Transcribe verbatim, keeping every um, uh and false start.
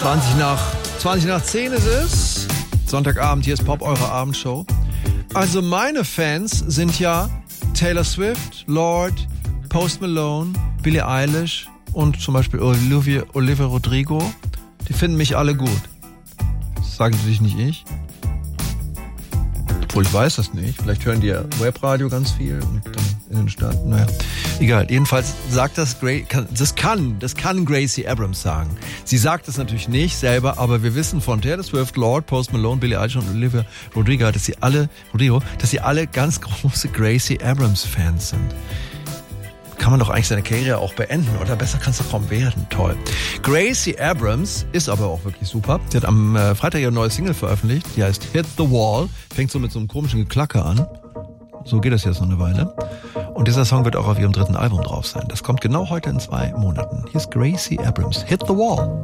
zwanzig nach, zwanzig nach zehn ist es. Sonntagabend, hier ist Pop, eure Abendshow. Also meine Fans sind ja Taylor Swift, Lorde, Post Malone, Billie Eilish und zum Beispiel Olivia, Olivia Rodrigo. Die finden mich alle gut. Das sagen natürlich nicht ich. Obwohl ich weiß das nicht. Vielleicht hören die ja Webradio ganz viel und dann in den Staaten. Naja, egal. Jedenfalls sagt das, Gra- kann, das kann, das kann Gracie Abrams sagen. Sie sagt es natürlich nicht selber, aber wir wissen von Taylor Swift, Lorde, Post Malone, Billie Eilish und Olivia Rodrigo, dass sie alle, Rodrigo, dass sie alle ganz große Gracie Abrams Fans sind. Kann man doch eigentlich seine Karriere auch beenden, oder? Besser kann es doch kaum werden. Toll. Gracie Abrams ist aber auch wirklich super. Sie hat am äh, Freitag ihre neue Single veröffentlicht. Die heißt Hit the Wall. Fängt so mit so einem komischen Geklacker an. So geht das jetzt noch eine Weile. Und dieser Song wird auch auf ihrem dritten Album drauf sein. Das kommt genau heute in zwei Monaten. Hier ist Gracie Abrams. Hit the Wall.